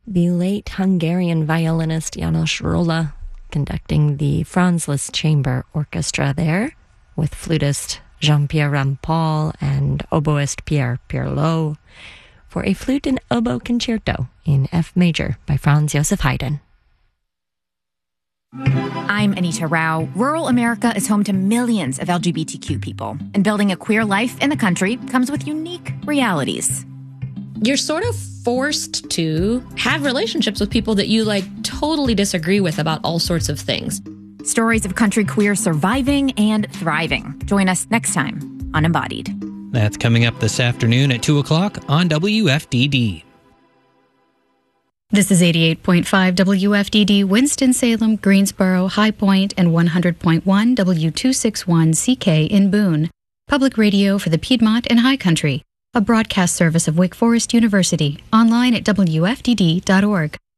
the late Hungarian violinist János Rolla conducting the Franz Liszt Chamber Orchestra there, with flutist Jean-Pierre Rampal and oboist Pierre Pirlo, for a flute and oboe concerto in F major by Franz Joseph Haydn. I'm Anita Rao. Rural America is home to millions of LGBTQ people, and building a queer life in the country comes with unique realities. You're sort of forced to have relationships with people that you totally disagree with about all sorts of things. Stories of country queer surviving and thriving. Join us next time on Embodied. That's coming up this afternoon at 2 o'clock on WFDD. This is 88.5 WFDD, Winston-Salem, Greensboro, High Point, and 100.1 W261CK in Boone. Public radio for the Piedmont and High Country. A broadcast service of Wake Forest University. Online at WFDD.org.